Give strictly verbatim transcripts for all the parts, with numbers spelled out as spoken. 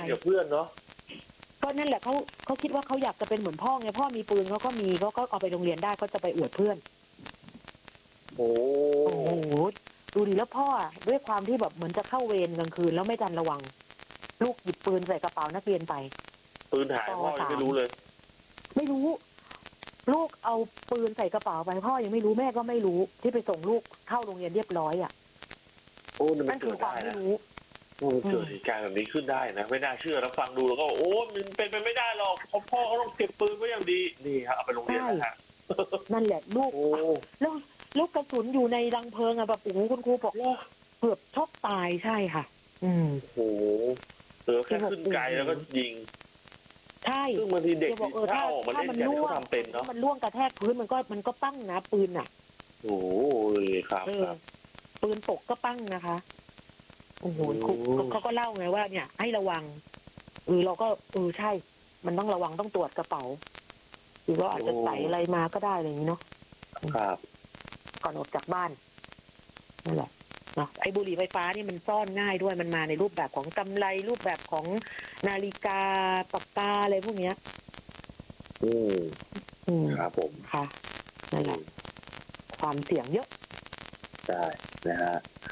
กับเพื่อนเนาะก็นั่นแหละเขาเขาคิดว่าเขาอยากจะเป็นเหมือนพ่อไงพ่อมีปืนเขาก็มีเขาก็เอาไปโรงเรียนได้ก็จะไปอวดเพื่อนโอ้โอ้โหดูดิแล้วพ่อด้วยความที่แบบเหมือนจะเข้าเวรกลางคืนแล้วไม่ทันระวังลูกหยิบปืนใส่กระเป๋านักเรียนไปปืนหายพ่อยังไม่รู้เลยไม่รู้ลูกเอาปืนใส่กระเป๋าไปพ่อยังไม่รู้แม่ก็ไม่รู้ที่ไปส่งลูกเข้าโรงเรียนเรียบร้อยอ่ะโอ้นั่นคือความไม่รู้โอ้เกิดเหตุการณ์แบบนี้ขึ้นได้นะไม่น่าเชื่อแล้วฟังดูแล้วก็โอ้มันเป็นไปไม่ได้หรอกเพราะพ่อเขาต้องเก็บปืนไว้อย่างดีนี่ครับเอาไปโรงเรียนนะฮะนั่นแหละลูกแล้วลูกกระสุนอยู่ในรังเพลิงอะแบบโอ้โหคุณครูบอกว่าเกือบชอบตายใช่ค่ะอืมโอ้โหเออแค่ขึ้นไกลแล้วก็ยิงใช่ซึ่งบางทีเด็กถ้าออกมาเล่นกันเขาทำเป็นเนาะมันล่วงกระแทกพื้นมันก็มันก็ปั้งนะปืนอ่ะโอ้ยครับปืนตกก็ปั้งนะคะโอ้โหเขาก็เล่าไงว่าเนี่ยให้ระวังเออเราก็เออใช่มันต้องระวังต้องตรวจกระเป๋าหรือว่าอาจจะใส่อะไรมาก็ได้อะไรอย่างนี้เนาะครับก่อนออกจากบ้านนั่นแหละเนาะไอ้บุหรี่ไฟฟ้านี่มันซ่อนง่ายด้วยมันมาในรูปแบบของกำไลรูปแบบของนาฬิกาปากกาอะไรพวกเนี้ยอืมอืมครับผมค่ะนั่นแหละความเสี่ยงเยอะใช่นะฮะ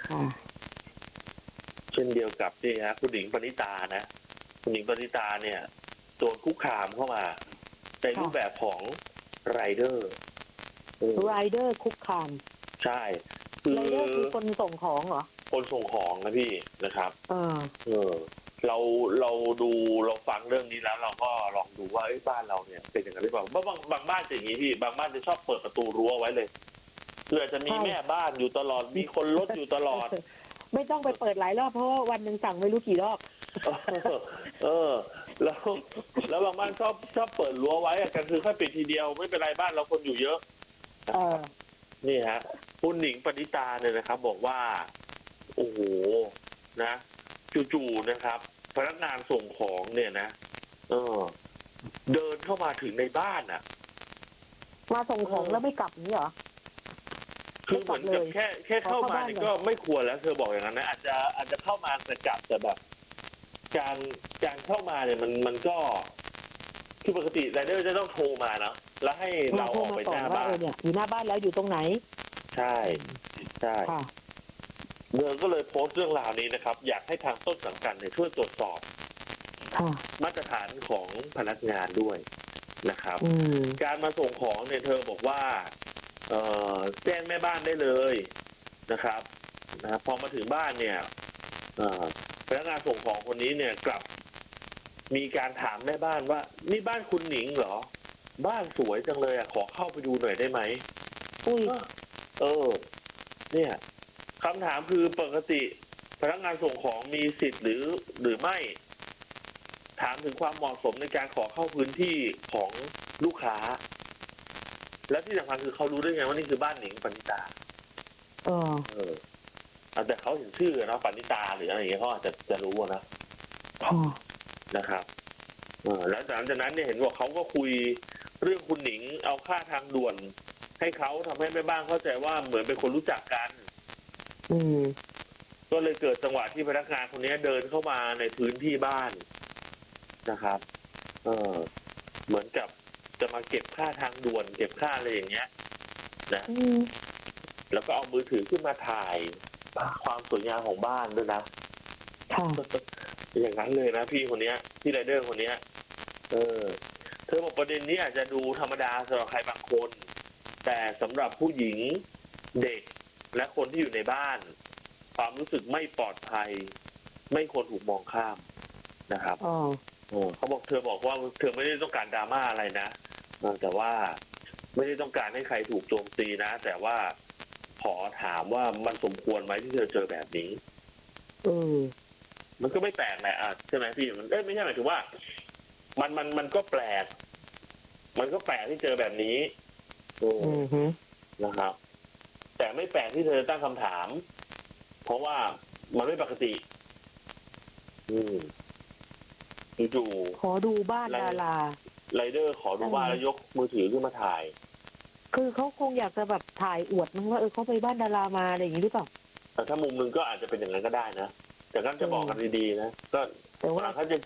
เช่นเดียวกับนี่ฮะคุณหญิงปณิตานะคุณหญิงปณิตาเนี่ยโดนคุกคามเข้ามาในรูปแบบของไรเดอร์ไรเดอร์คุกคามใช่ไรเดอร์คือคนส่งของเหรอคนส่งของนะพี่นะครับเออเออเราเราดูเราฟังเรื่องนี้แล้วเราก็ลองดูว่าไอ้บ้านเราเนี่ยเป็นอย่างไรหรือเปล่าบางบางบ้านจะอย่างนี้พี่บางบ้านจะชอบเปิดประตูรั้วไว้เลยเพื่อจะมีแม่บ้านอยู่ตลอดมีคนรถอยู่ตลอดไม่ต้องไปเปิดหลายรอบเพราะว่าวันหนึ่งสั่งไม่รู้กี่รอบเออแล้วแล้วบางบ้านชอบชอบเปิดรั้วไว้กันคือแค่ปิดทีเดียวไม่เป็นไรบ้านเราคนอยู่เยอะนี่ฮะคุณหนิงปณิตาเนี่ยนะครับบอกว่าโอ้โหนะจู่ๆนะครับพนักงานส่งของเนี่ยนะเออเดินเข้ามาถึงในบ้านอ่ะมาส่งของแล้วไม่กลับนี่เหรอคือเหมือนกับแค่แค่เข้ามานี่ก็ไม่ควรแล้วเธอบอกอย่างนั้นนะอาจจะอาจจะเข้ามาแต่กลับแต่แบบการการเข้ามาเนี่ยมันมันก็คือปกติไรเดอร์จะต้องโทรมาเนาะแล้วให้เราออกไปหน้าบ้านเนี่ยอยู่หน้าบ้านแล้วอยู่ตรงไหนใช่ใช่เมืองก็เลยโพสต์เรื่องราวนี้นะครับอยากให้ทางต้นสังกัดเนี่ยช่วยตรวจสอบมาตรฐานของพนักงานด้วยนะครับการมาส่งของเนี่ยเธอบอกว่าเอ่อแจ้งแม่บ้านได้เลยนะครับนะพอมาถึงบ้านเนี่ยพนักงานส่งของคนนี้เนี่ยกลับมีการถามแม่บ้านว่านี่บ้านคุณหนิงเหรอบ้านสวยจังเลยอ่ะขอเข้าไปดูหน่อยได้ไหมอุ้ยเออเนี่ยคำถามคือปกติพนักงานส่งของมีสิทธิ์หรือหรือไม่ถามถึงความเหมาะสมในการขอเข้าพื้นที่ของลูกค้าและที่สำคัญคือเขารู้ได้ไงว่านี่คือบ้านหนิงปณิตาเออเออแต่เขาเห็นชื่อนะปณิตาหรืออะไรอย่างเงี้ยเขาอาจจะจะรู้นะนะครับเออแล้วหลังจากนั้นเนี่ยเห็นว่าเขาก็คุยเรื่องคุณหนิงเอาค่าทางด่วนให้เขาทำให้แม่บ้านเข้าใจว่าเหมือนเป็นคนรู้จักกันอืมก็เลยเกิดจังหวะที่พนักงานคนนี้เดินเข้ามาในพื้นที่บ้านนะครับเออเหมือนกับจะมาเก็บค่าทางด่วนเก็บค่าอะไรอย่างเงี้ยนะแล้วก็เอามือถือขึ้นมาถ่ายความสวยงามของบ้านด้วยนะอย่างนั้นเลยนะพี่คนนี้พี่ไรเดอร์คนนี้เออเธอบอกประเด็นนี้อาจจะดูธรรมดาสำหรับใครบางคนแต่สำหรับผู้หญิงเด็กและคนที่อยู่ในบ้านความรู้สึกไม่ปลอดภัยไม่ควรถูกมองข้ามนะครับอ๋อเขาบอกเธอบอกว่าเธอไม่ได้ต้องการดราม่าอะไรนะแต่ว่าไม่ได้ต้องการให้ใครถูกโจมตีนะแต่ว่าขอถามว่ามันสมควรไหมที่เธอเจอแบบนี้เออมันก็ไม่แปลกแหละใช่ไหมพี่มันเอ้ยไม่ใช่หมายถึงว่ามันมันมันก็แปลกมันก็แปลกที่เจอแบบนี้อือนะครับแต่ไม่แปลกที่เธอตั้งคำถามเพราะว่ามันไม่ปกติอืมจู่ขอดูบ้านดาราไรเดอร์ขอดูบ้านแล้วยกมือถือขึ้นมาถ่ายคือเขาคงอยากจะแบบถ่ายอวดมั้งว่าเออเขาไปบ้านดารามาอะไรอย่างนี้หรือเปล่าแต่ถ้ามุมนึงก็อาจจะเป็นอย่างนั้นก็ได้นะแต่ก็จะบอกกันดีๆนะก็แต่ว่าถ้าจะ